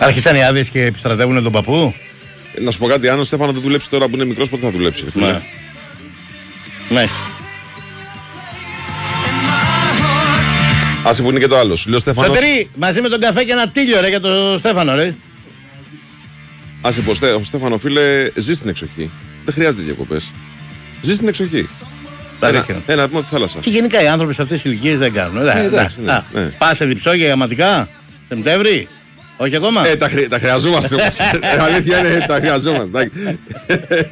Άρχισαν οι άδειες και επιστρατεύουν τον παππού. Να σου πω κάτι, αν ο Στέφανο δεν δουλέψει τώρα που είναι μικρός, πότε θα δουλέψει? Ναι. Μάλιστα. Άσε που είναι και το άλλο. Λέω Στέφανος. Σωτηρή, μαζί με τον καφέ και ένα τίλιο ρε για τον Στέφανο ρε. Άσε που ο Στέφανο, φίλε, ζει στην εξοχή. Δεν χρειάζεται διακοπές. Ζει στην εξοχή. Ένα από τη θάλασσα. Και γενικά οι άνθρωποι σε αυτές τις ηλικίες δεν κάνουν. Πας σε διψόγεια γραμματικά, Σεπτέμβρη. Όχι ακόμα. Τα χρειαζόμαστε όμως. Αλήθεια είναι, τα χρειαζόμαστε.